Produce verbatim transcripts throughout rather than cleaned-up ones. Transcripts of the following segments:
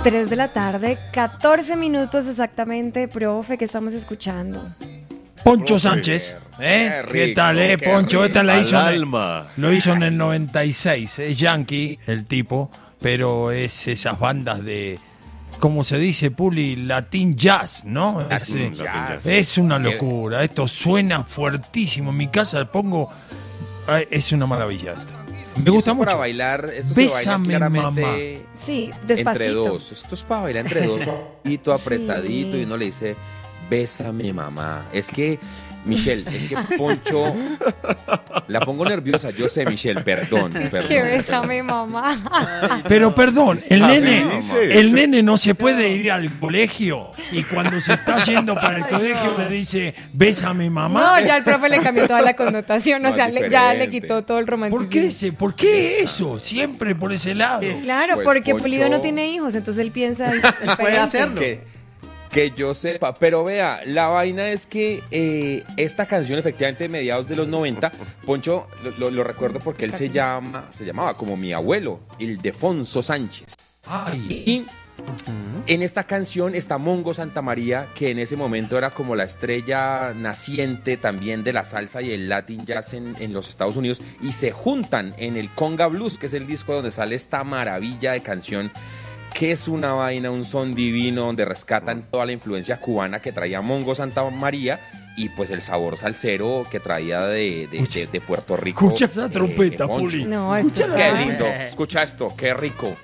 tres de la tarde, catorce minutos exactamente, profe, que estamos escuchando. Poncho Sánchez, ¿eh? Qué rico, ¿Qué tal, eh, qué Poncho? Esta la rico. hizo Al en el- alma. lo hizo en el noventa y seis. Es yankee el tipo, pero es esas bandas de, ¿cómo se dice, Puli? Latin jazz, ¿no? Es, Latin eh, jazz. es una Sí. locura. Esto suena fuertísimo. En mi casa pongo, eh, es una maravilla esto. Me gusta Eso es para mucho. bailar, eso se baila Bésame, claramente Sí, entre despacito. dos. Esto es para bailar entre dos, apretadito, apretadito, Sí. y uno le dice, bésame, mamá. Es que, Michelle, es que Poncho, la pongo nerviosa, yo sé, Michelle, perdón, perdón. Que bésame, mamá. Pero perdón, el Así nene, dice. el nene no se puede ir al colegio y cuando se está yendo para el colegio le dice, bésame, mamá. No, ya el profe le cambió toda la connotación, o No, sea, es le- ya le diferente. quitó todo el romanticismo. ¿Por qué ese? ¿Por qué eso? Siempre por ese lado. Claro, Pues, porque Poncho- Pulido no tiene hijos, entonces él piensa Puede diferente. hacerlo. Que, que yo sepa, pero vea, la vaina es que eh, esta canción efectivamente de mediados de los noventa, Poncho lo, lo- lo recuerdo porque él se llama, se llamaba como mi abuelo, Ildefonso Sánchez. Ay, Y en esta canción está Mongo Santamaría, que en ese momento era como la estrella naciente también de la salsa y el Latin jazz en, en los Estados Unidos, y se juntan en el Conga Blues, que es el disco donde sale esta maravilla de canción, que es una vaina, un son divino, donde rescatan toda la influencia cubana que traía Mongo Santamaría y pues el sabor salsero que traía de, de, de- de Puerto Rico. escucha esa eh, trompeta, eh, Poncho. Puli. No, esto Escucha Qué está- lindo, escucha esto, qué rico.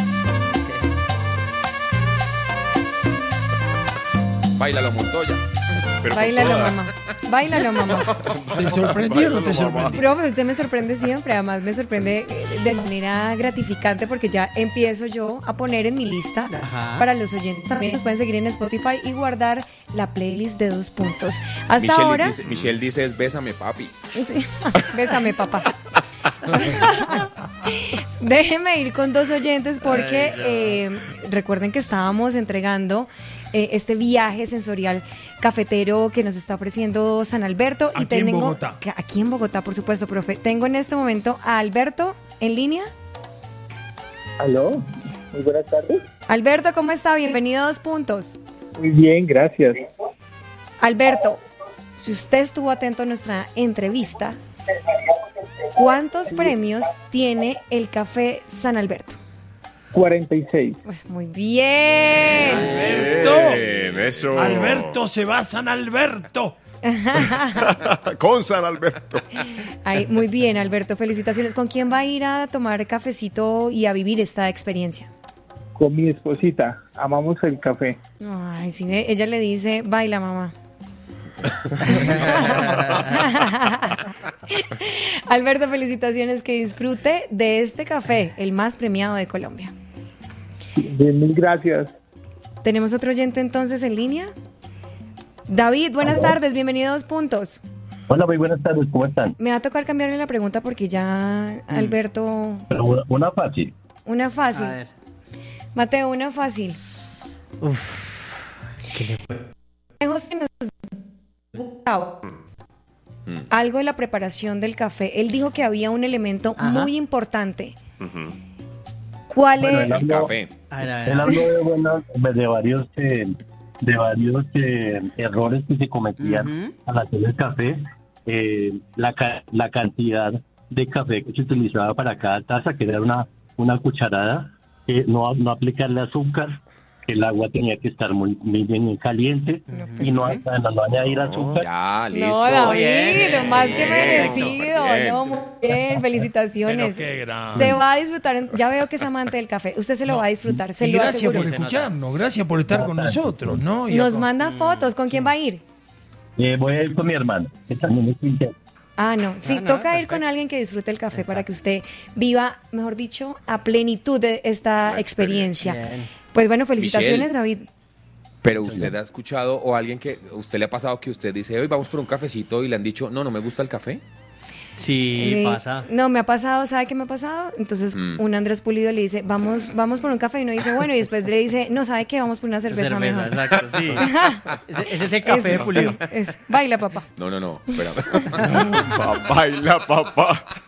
Báilalo, Montoya. Pero con Báilalo, toda. mamá. Báilalo, mamá. ¿Te sorprendió o no te sorprendió? Profe, usted me sorprende siempre, además me sorprende eh, de manera gratificante porque ya empiezo yo a poner en mi lista Ajá. para los oyentes. También nos pueden seguir en Spotify y guardar la playlist de Dos Puntos. Hasta Michelle ahora, dice, Michelle dice es bésame, papi. sí. Bésame, papá. Déjeme ir con dos oyentes porque eh, recuerden que estábamos entregando eh, este viaje sensorial cafetero que nos está ofreciendo San Alberto. Aquí y en tengo, Bogotá. que- Aquí en Bogotá, por supuesto, profe. Tengo en este momento a Alberto en línea. Aló, muy buenas tardes. Alberto, ¿cómo está? Bienvenido a Dos Puntos. Muy bien, gracias. Alberto, si usted estuvo atento a nuestra entrevista, ¿cuántos premios tiene el café San Alberto? cuarenta y seis. Pues muy bien. Alberto. Bien, eso. Alberto se va a San Alberto. Con San Alberto. Ay, muy bien, Alberto, felicitaciones. ¿Con quién va a ir a tomar cafecito y a vivir esta experiencia? Con mi esposita, amamos el café. Ay, sí, ve, ella le dice, baila, mamá. Alberto, felicitaciones, que disfrute de este café, el más premiado de Colombia. Bien, mil gracias. ¿Tenemos otro oyente entonces en línea? David, buenas tardes, bienvenido a Dos Puntos. Hola, muy buenas tardes, ¿cómo están? Me va a tocar cambiarle la pregunta porque ya, Alberto, Pero una, una fácil. una fácil. A ver. Mateo, una fácil. José nos gustaba algo de la preparación del café. Él dijo que había un elemento Ajá. muy importante. ¿Cuál Bueno, es? él El habló, café. A ver, a él ver. habló de, bueno, de varios, eh, de varios eh, errores que se cometían Ujú. al hacer el café. Eh, la, ca- la cantidad de café que se utilizaba para cada taza, que era una, una cucharada, eh, no, no aplicarle azúcar, que el agua tenía que estar muy, muy bien caliente y no, no, no añadir azúcar. Ya, listo. No, David, Bien, más sí, que merecido. bien. No, muy bien, felicitaciones. Pero qué grande. Se va a disfrutar. en- Ya veo que es amante del café. Usted se lo va a disfrutar, se Y lo gracias aseguro. por escucharnos, gracias por estar con nosotros, ¿no? Y Nos acá- manda fotos. ¿Con quién va a ir? Eh, voy a ir con mi hermano, que también es quintero. Ah, no. Sí, Ah, no, toca ir perfecto. con alguien que disfrute el café para que usted viva, mejor dicho, a plenitud de esta experiencia. Bien. Pues bueno, felicitaciones, Michelle. David. Pero usted ha escuchado o alguien que usted le ha pasado que usted dice, hoy vamos por un cafecito y le han dicho, no, no me gusta el café. Sí, Eh, pasa. No, me ha pasado, ¿sabe qué me ha pasado? Entonces, Mm. un Andrés Pulido le dice, vamos, vamos por un café, y uno dice, bueno, y después le dice, no, ¿sabe qué? Vamos por una cerveza, mejor. exacto, sí. ese, ese es el café Eso, pulido. sí, eso. Baila, papá. No, no, no, espérame. Pa- baila, papá.